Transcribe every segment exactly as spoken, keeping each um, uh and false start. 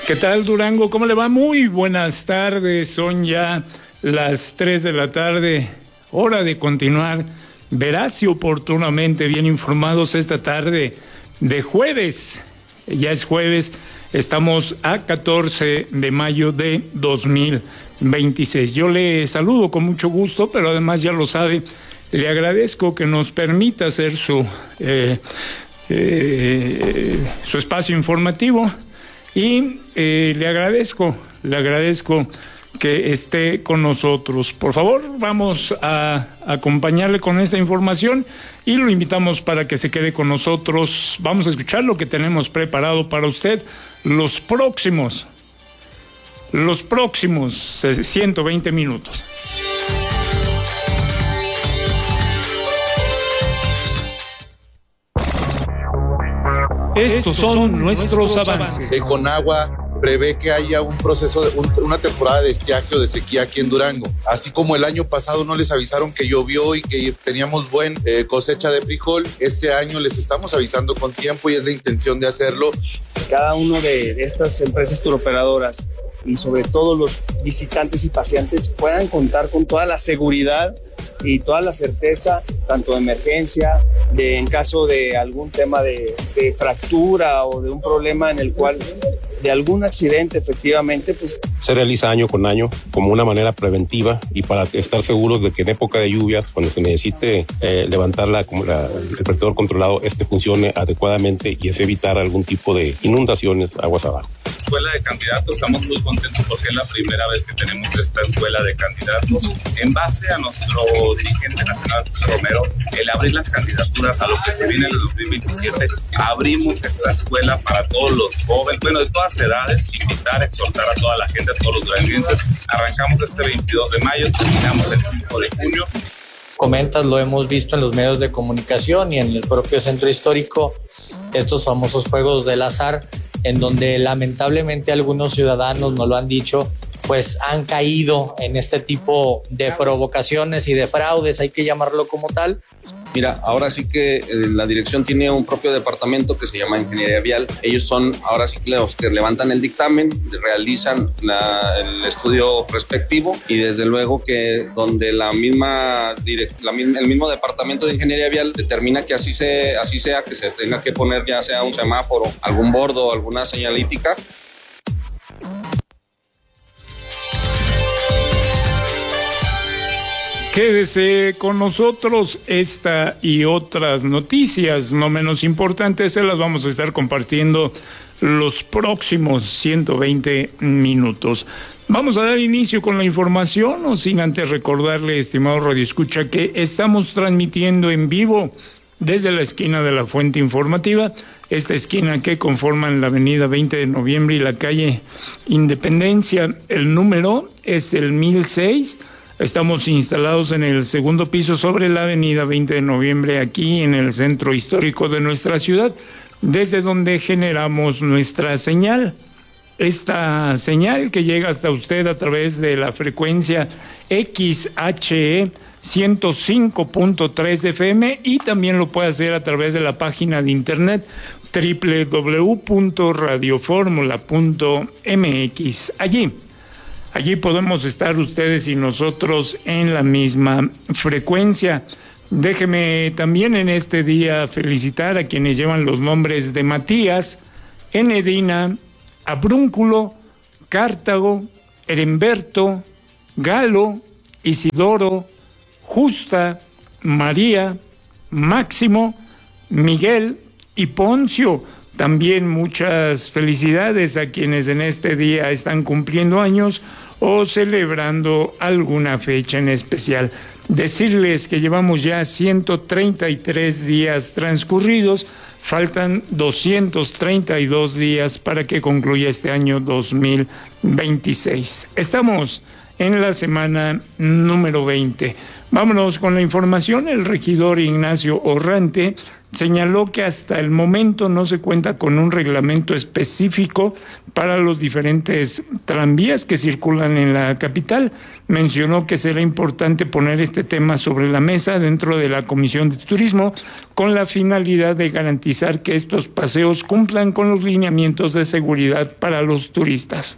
¿Qué tal, Durango? ¿Cómo le va? Muy buenas tardes. Son ya las tres de la tarde. Hora de continuar veraz y oportunamente bien informados esta tarde de jueves. Ya es jueves. Estamos a catorce de mayo de dos mil veintiséis. Yo le saludo con mucho gusto, pero además ya lo sabe, le agradezco que nos permita hacer su, eh, eh, su espacio informativo. Y eh, le agradezco, le agradezco que esté con nosotros. Por favor, vamos a acompañarle con esta información y lo invitamos para que se quede con nosotros. Vamos a escuchar lo que tenemos preparado para usted los próximos, los próximos ciento veinte minutos. Estos son nuestros avances. El Conagua prevé que haya un proceso, de un, una temporada de estiaje o de sequía aquí en Durango. Así como el año pasado no les avisaron que llovió y que teníamos buen eh, cosecha de frijol, este año les estamos avisando con tiempo y es la intención de hacerlo. Cada uno de, de estas empresas turoperadoras y sobre todo los visitantes y paseantes puedan contar con toda la seguridad y toda la certeza, tanto de emergencia, de en caso de algún tema de, de fractura o de un problema en el cual de algún accidente efectivamente, pues... Se realiza año con año como una manera preventiva y para estar seguros de que en época de lluvias, cuando se necesite eh, levantar la, la, el vertedor controlado, este funcione adecuadamente y es evitar algún tipo de inundaciones aguas abajo. Escuela de candidatos, estamos muy contentos porque es la primera vez que tenemos esta escuela de candidatos. En base a nuestro dirigente nacional, Romero, el abrir las candidaturas a lo que se viene en el dos mil veintisiete, abrimos esta escuela para todos los jóvenes, bueno, de todas edades, invitar, exhortar a toda la gente, a todos los duranguenses. Arrancamos este veintidós de mayo, terminamos el cinco de junio. Comentas, lo hemos visto en los medios de comunicación y en el propio centro histórico, estos famosos juegos del azar, en donde lamentablemente algunos ciudadanos nos lo han dicho, pues han caído en este tipo de provocaciones y de fraudes, hay que llamarlo como tal. Mira, ahora sí que eh, la dirección tiene un propio departamento que se llama Ingeniería Vial. Ellos son ahora sí que los que levantan el dictamen, realizan la, el estudio respectivo y desde luego que donde la misma, direct, la, el mismo departamento de Ingeniería Vial determina que así, se, así sea, que se tenga que poner ya sea un semáforo, algún bordo, alguna señalítica. Quédese con nosotros, esta y otras noticias no menos importantes se las vamos a estar compartiendo los próximos ciento veinte minutos. Vamos a dar inicio con la información, no sin antes recordarle, estimado radioescucha, que estamos transmitiendo en vivo desde la esquina de la Fuente Informativa, esta esquina que conforman la avenida veinte de noviembre y la calle Independencia. El número es el mil seis. Estamos instalados en el segundo piso sobre la avenida veinte de noviembre, aquí en el centro histórico de nuestra ciudad, desde donde generamos nuestra señal. Esta señal que llega hasta usted a través de la frecuencia X H E ciento cinco punto tres F M y también lo puede hacer a través de la página de internet doble u doble u doble u punto radio fórmula punto m x. Allí Allí podemos estar ustedes y nosotros en la misma frecuencia. Déjeme también en este día felicitar a quienes llevan los nombres de Matías, Enedina, Abrúnculo, Cartago, Heremberto, Galo, Isidoro, Justa, María, Máximo, Miguel y Poncio. También muchas felicidades a quienes en este día están cumpliendo años o celebrando alguna fecha en especial. Decirles que llevamos ya ciento treinta y tres días transcurridos, faltan doscientos treinta y dos días para que concluya este año dos mil veintiséis. Estamos en la semana número veinte. Vámonos con la información. El regidor Ignacio Orrante señaló que hasta el momento no se cuenta con un reglamento específico para los diferentes tranvías que circulan en la capital. Mencionó que será importante poner este tema sobre la mesa dentro de la Comisión de Turismo con la finalidad de garantizar que estos paseos cumplan con los lineamientos de seguridad para los turistas.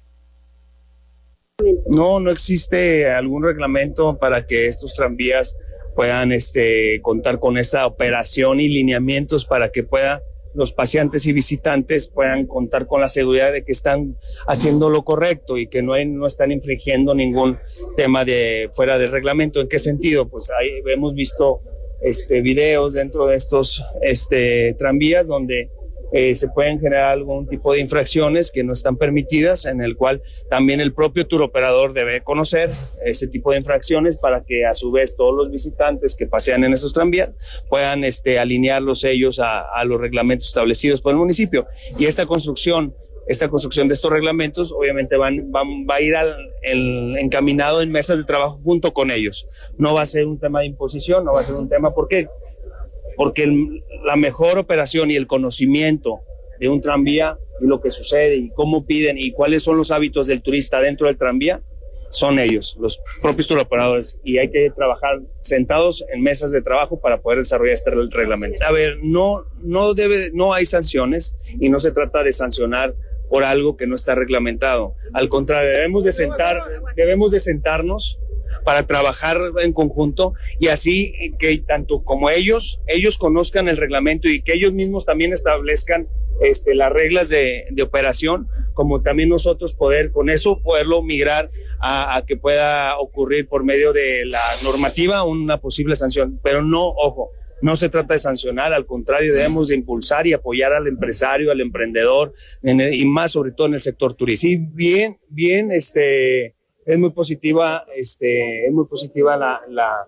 No, no existe algún reglamento para que estos tranvías puedan este, contar con esa operación y lineamientos para que pueda, los paseantes y visitantes puedan contar con la seguridad de que están haciendo lo correcto y que no, hay, no están infringiendo ningún tema de fuera del reglamento. ¿En qué sentido? Pues ahí hemos visto este, videos dentro de estos este, tranvías donde Eh, se pueden generar algún tipo de infracciones que no están permitidas, en el cual también el propio tour operador debe conocer ese tipo de infracciones para que a su vez todos los visitantes que pasean en esos tranvías puedan este, alinearlos ellos a, a los reglamentos establecidos por el municipio. Y esta construcción, esta construcción de estos reglamentos obviamente van, van, va a ir al, el, encaminado en mesas de trabajo junto con ellos. No va a ser un tema de imposición, no va a ser un tema, ¿por qué? Porque el, la mejor operación y el conocimiento de un tranvía y lo que sucede y cómo piden y cuáles son los hábitos del turista dentro del tranvía son ellos, los propios turoperadores, y hay que trabajar sentados en mesas de trabajo para poder desarrollar este reglamento. A ver, no, no debe, no hay sanciones y no se trata de sancionar por algo que no está reglamentado. Al contrario, debemos de sentar, debemos de sentarnos para trabajar en conjunto y así que tanto como ellos, ellos conozcan el reglamento y que ellos mismos también establezcan este, las reglas de, de operación, como también nosotros poder con eso poderlo migrar a, a que pueda ocurrir por medio de la normativa una posible sanción, pero no, ojo, no se trata de sancionar, al contrario, debemos de impulsar y apoyar al empresario, al emprendedor en el, y más sobre todo en el sector turístico. Sí, bien, bien, este... Es muy positiva, este, es muy positiva la, la,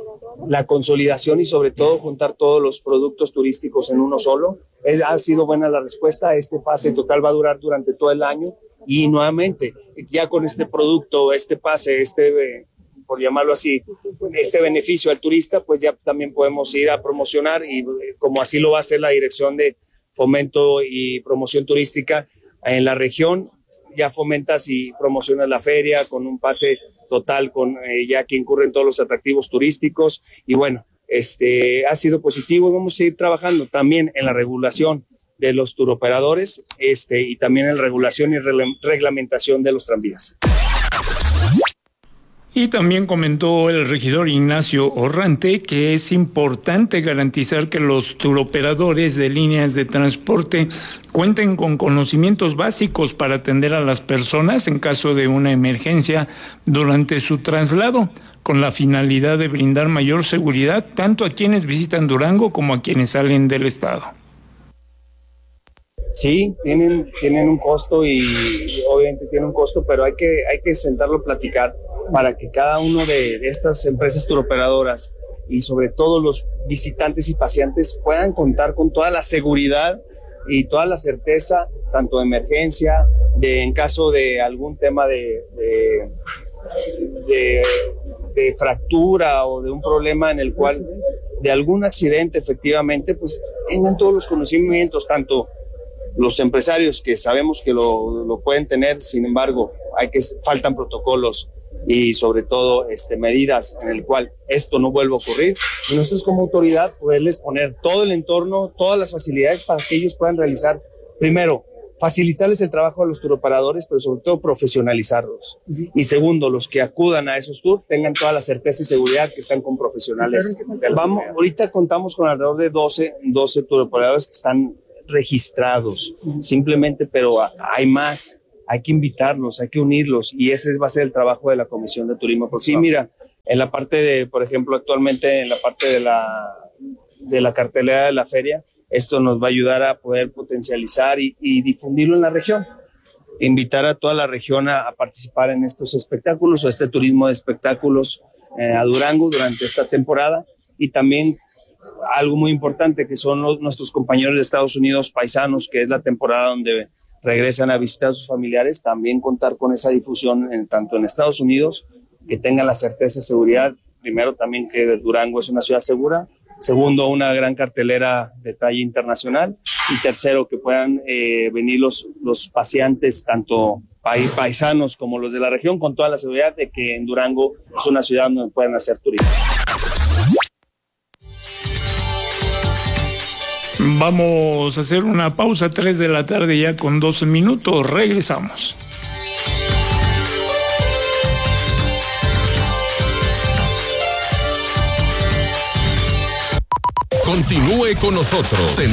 la consolidación y sobre todo juntar todos los productos turísticos en uno solo. Es, ha sido buena la respuesta. Este pase total va a durar durante todo el año y nuevamente ya con este producto, este pase, este, por llamarlo así, este beneficio al turista, pues ya también podemos ir a promocionar y como así lo va a hacer la Dirección de Fomento y Promoción Turística en la región. Ya fomentas y promocionas la feria con un pase total, con eh, ya que incurren todos los atractivos turísticos. Y bueno, este ha sido positivo. Vamos a seguir trabajando también en la regulación de los turoperadores este, y también en la regulación y regla- reglamentación de los tranvías. Y también comentó el regidor Ignacio Orrante que es importante garantizar que los turoperadores de líneas de transporte cuenten con conocimientos básicos para atender a las personas en caso de una emergencia durante su traslado, con la finalidad de brindar mayor seguridad tanto a quienes visitan Durango como a quienes salen del estado. Sí, tienen, tienen un costo y, y obviamente tienen un costo, pero hay que, hay que sentarlo a platicar para que cada uno de, de estas empresas turoperadoras y sobre todo los visitantes y paseantes puedan contar con toda la seguridad y toda la certeza, tanto de emergencia, de en caso de algún tema de, de, de, de fractura o de un problema en el cual, de algún accidente efectivamente, pues tengan todos los conocimientos, tanto los empresarios que sabemos que lo, lo pueden tener, sin embargo, hay que faltan protocolos y sobre todo este, medidas en el cual esto no vuelva a ocurrir. Y nosotros como autoridad poderles poner todo el entorno, todas las facilidades para que ellos puedan realizar, primero, facilitarles el trabajo a los turoperadores, pero sobre todo profesionalizarlos. Y segundo, los que acudan a esos tours tengan toda la certeza y seguridad que están con profesionales. Vamos, ahorita contamos con alrededor de doce, doce turoperadores que están registrados, simplemente, pero hay más. Hay que invitarlos, hay que unirlos y ese va a ser el trabajo de la Comisión de Turismo. Porque sí, mira, en la parte de, por ejemplo, actualmente en la parte de la, de la cartelera de la feria, esto nos va a ayudar a poder potencializar y, y difundirlo en la región. Invitar a toda la región a, a participar en estos espectáculos o este turismo de espectáculos eh, a Durango durante esta temporada y también algo muy importante que son los, nuestros compañeros de Estados Unidos paisanos, que es la temporada donde regresan a visitar a sus familiares, también contar con esa difusión en, tanto en Estados Unidos, que tengan la certeza y seguridad, primero también que Durango es una ciudad segura Segundo, una gran cartelera de talla internacional. Y tercero, que puedan eh, venir los, los paseantes, tanto paisanos como los de la región, con toda la seguridad de que en Durango es una ciudad donde pueden hacer turismo. Vamos a hacer una pausa, tres de la tarde ya con doce minutos, regresamos. Continúe con nosotros.